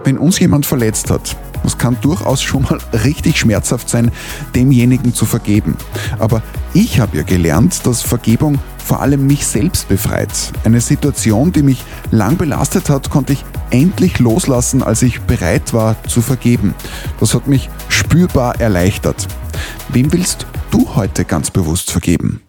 Wenn uns jemand verletzt hat, das kann durchaus schon mal richtig schmerzhaft sein, demjenigen zu vergeben. Aber ich habe ja gelernt, dass Vergebung vor allem mich selbst befreit. Eine Situation, die mich lang belastet hat, konnte ich endlich loslassen, als ich bereit war zu vergeben. Das hat mich spürbar erleichtert. Wem willst du heute ganz bewusst vergeben?